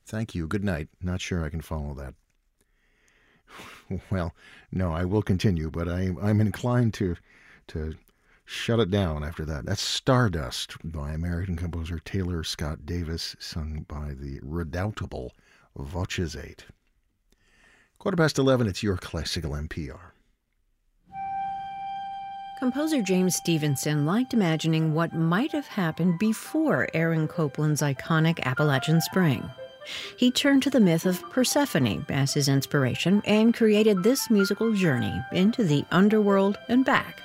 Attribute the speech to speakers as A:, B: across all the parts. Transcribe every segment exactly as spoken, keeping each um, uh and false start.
A: Thank you. Good night. Not sure I can follow that. Well, no, I will continue, but I, I'm inclined to to shut it down after that. That's Stardust by American composer Taylor Scott Davis, sung by the redoubtable Voces eight. Quarter past eleven, it's your Classical N P R.
B: Composer James Stevenson liked imagining what might have happened before Aaron Copland's iconic Appalachian Spring. He turned to the myth of Persephone as his inspiration and created this musical journey into the underworld and back.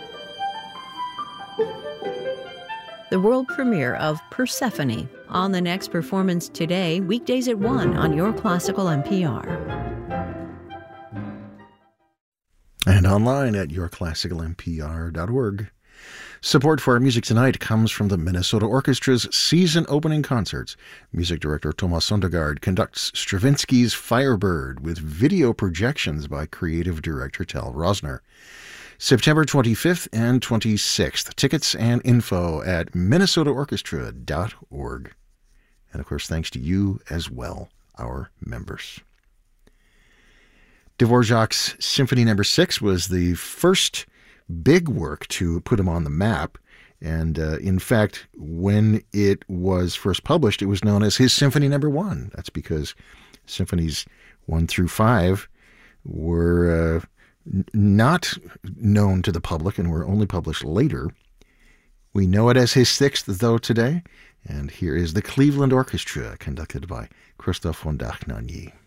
B: The world premiere of Persephone on the next performance today, weekdays at one on your Classical N P R.
A: And online at your classical n p r dot org. Support for our music tonight comes from the Minnesota Orchestra's season opening concerts. Music director Thomas Sondergaard conducts Stravinsky's Firebird with video projections by creative director Tal Rosner. September twenty-fifth and twenty-sixth. Tickets and info at minnesota orchestra dot org. And of course, thanks to you as well, our members. Dvorak's Symphony Number Six was the first big work to put him on the map. And uh, in fact, when it was first published, it was known as his Symphony Number One. That's because symphonies one through five were uh, n- not known to the public and were only published later. We know it as his sixth, though, today. And here is the Cleveland Orchestra, conducted by Christoph von Dachnagny.